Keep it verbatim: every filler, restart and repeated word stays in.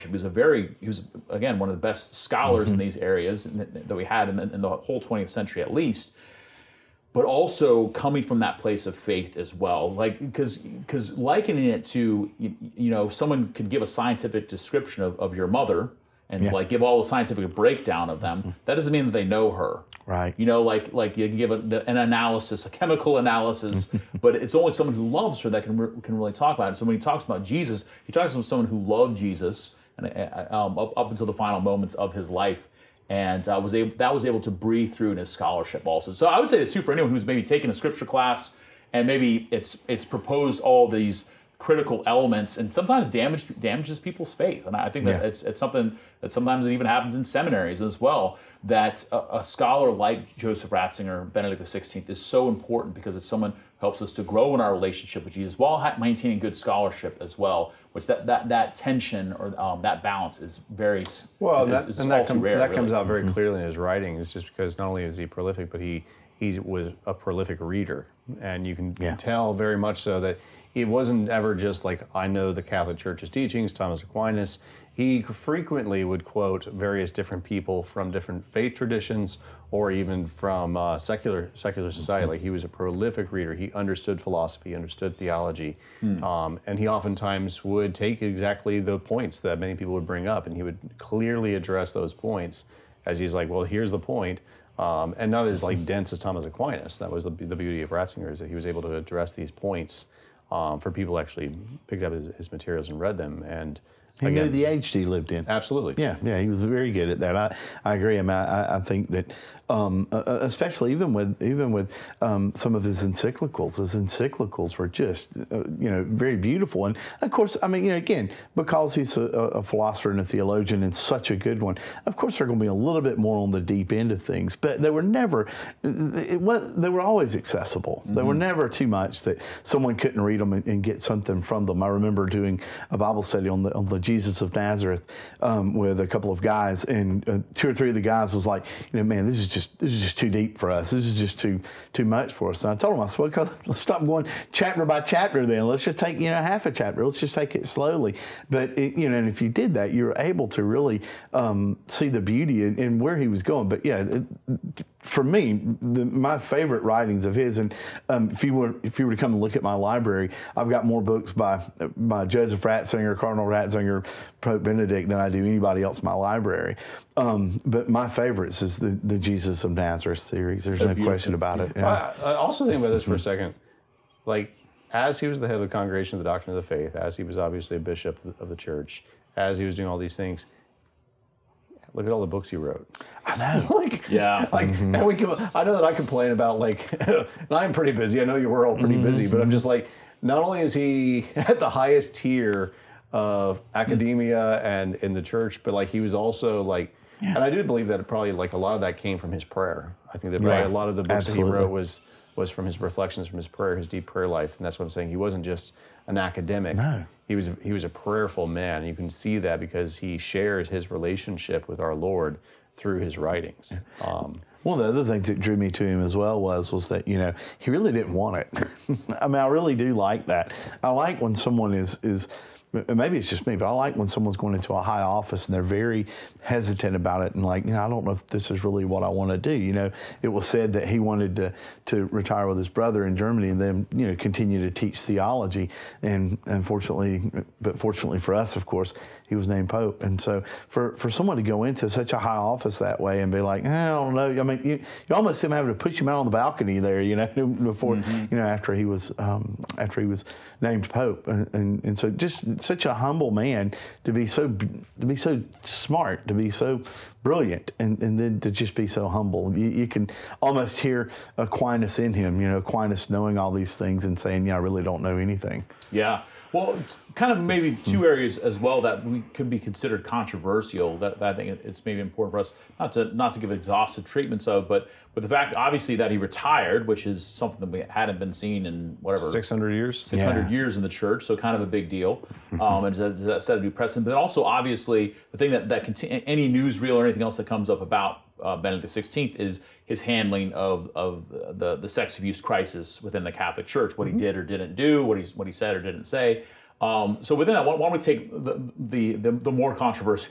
He was a very, he was, again, one of the best scholars mm-hmm. in these areas that we had in the, in the whole twentieth century at least, but also coming from that place of faith as well. Like, because because likening it to, you, you know, someone could give a scientific description of, of your mother and yeah. like give all the scientific breakdown of them. Mm-hmm. That doesn't mean that they know her. Right. You know, like like you can give a, the, an analysis, a chemical analysis, but it's only someone who loves her that can re, can really talk about it. So when he talks about Jesus, he talks about someone who loved Jesus and um, up, up until the final moments of his life, and uh, was able that was able to breathe through in his scholarship also. So I would say this too for anyone who's maybe taken a scripture class and maybe it's it's proposed all these critical elements and sometimes damage damages people's faith. And I think that yeah. it's it's something that sometimes it even happens in seminaries as well, that a, a scholar like Joseph Ratzinger, Benedict the sixteenth, is so important because it's someone who helps us to grow in our relationship with Jesus while maintaining good scholarship as well, which that that, that tension or um, that balance is very well, is, that, is and that, com- rare, that really. comes out very Mm-hmm. clearly in his writings, just because not only is he prolific, but he he was a prolific reader, and you can yeah. tell very much so that it wasn't ever just like, I know the Catholic Church's teachings, Thomas Aquinas. He frequently would quote various different people from different faith traditions or even from uh, secular secular society. Like, he was a prolific reader. He understood philosophy, understood theology, hmm. um, and he oftentimes would take exactly the points that many people would bring up, and he would clearly address those points as he's like, well, here's the point. Um, and not as like dense as Thomas Aquinas. That was the, the beauty of Ratzinger, is that he was able to address these points Um, for people who actually picked up his, his materials and read them. And he again, knew the age he lived in. Absolutely. Yeah, yeah, he was very good at that. I, I agree. I mean, I, I think that, um, uh, especially even with even with um, some of his encyclicals, his encyclicals were just, uh, you know, very beautiful. And of course, I mean, you know, again, because he's a, a philosopher and a theologian and such a good one, of course, they're going to be a little bit more on the deep end of things. But they were never, it was, they were always accessible. Mm-hmm. They were never too much that someone couldn't read them and, and get something from them. I remember doing a Bible study on the on the Jesus of Nazareth um, with a couple of guys, and uh, two or three of the guys was like, you know, man, this is just this is just too deep for us. This is just too too much for us. And I told them, I said, well, let's stop going chapter by chapter. Then let's just take, you know, half a chapter. Let's just take it slowly. But it, you know, and if you did that, you were able to really um, see the beauty in, in where he was going. But yeah. It, For me, the, my favorite writings of his, and um, if you were if you were to come and look at my library, I've got more books by by Joseph Ratzinger, Cardinal Ratzinger, Pope Benedict than I do anybody else in my library. Um, but my favorites is the, the Jesus of Nazareth series. There's That's no beautiful. question about it. Yeah. I, I also think about this for a second. Like, as he was the head of the Congregation of the Doctrine of the Faith, as he was obviously a bishop of the church, as he was doing all these things, look at all the books he wrote. I know. like, yeah. Like, mm-hmm. and we can, I know that I complain about, like, and I'm pretty busy. I know you were all pretty mm-hmm. busy, but I'm just like, not only is he at the highest tier of academia mm-hmm. and in the church, but like he was also like, yeah. and I do believe that probably like a lot of that came from his prayer. I think that probably yeah. a lot of the books Absolutely. that he wrote was was from his reflections, from his prayer, his deep prayer life. And that's what I'm saying. He wasn't just an academic. No. He was he was a prayerful man. You can see that because he shares his relationship with our Lord through his writings. Um, One of the other things that drew me to him as well was was that, you know, he really didn't want it. I mean, I really do like that. I like when someone is is maybe it's just me, but I like when someone's going into a high office and they're very hesitant about it and like, you know, I don't know if this is really what I want to do. You know, it was said that he wanted to, to retire with his brother in Germany and then, you know, continue to teach theology. And unfortunately, but fortunately for us, of course, he was named Pope. And so for, for someone to go into such a high office that way and be like, eh, I don't know. I mean, you, you almost see him having to push him out on the balcony there, you know, before, mm-hmm. you know, after he was, um, after he was named Pope. And, and, and so just such a humble man to be so to be so smart, to be so brilliant, and, and then to just be so humble. You, you can almost hear Aquinas in him, you know, Aquinas knowing all these things and saying, yeah, I really don't know anything. Yeah. Well, kind of maybe two areas as well that we could be considered controversial that, that I think it's maybe important for us not to not to give exhaustive treatments of, but but the fact obviously that he retired, which is something that we hadn't been seen in whatever six hundred years, six hundred yeah. years in the church, so kind of a big deal, um, and as that set a new precedent. But also obviously the thing that that conti- any newsreel or anything else that comes up about uh, Benedict the sixteenth is his handling of of the the sex abuse crisis within the Catholic Church, what mm-hmm. he did or didn't do, what he what he said or didn't say. Um, so within that, why why don't we take the the, the, the more controversial